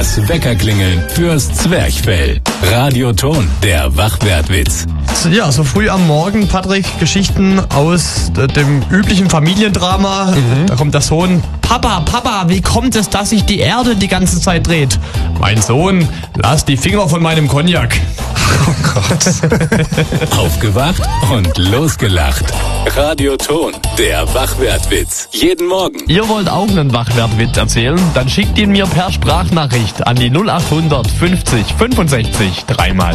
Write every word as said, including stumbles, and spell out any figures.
Das Weckerklingeln fürs Zwerchfell. Radioton, der Wachwertwitz. Ja, so früh am Morgen, Patrick, Geschichten aus äh, dem üblichen Familiendrama. Mhm. Da kommt der Sohn. Papa, Papa, wie kommt es, dass sich die Erde die ganze Zeit dreht? Mein Sohn, lass die Finger von meinem Cognac. Oh Gott. Aufgewacht und losgelacht. Radioton, der Wachwertwitz. Jeden Morgen. Ihr wollt auch einen Wachwertwitz erzählen? Dann schickt ihn mir per Sprachnachricht an die null acht hundert fünfzig fünfundsechzig dreimal.